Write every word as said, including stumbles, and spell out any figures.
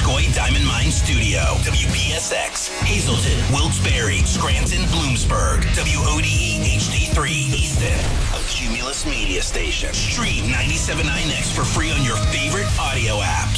Missisquoi Diamond Mine Studio. W P S X, Hazleton, Wilkes-Barre, Scranton, Bloomsburg. W O D E H D three, Easton. A Cumulus media station. Stream ninety-seven point nine X for free on your favorite audio apps.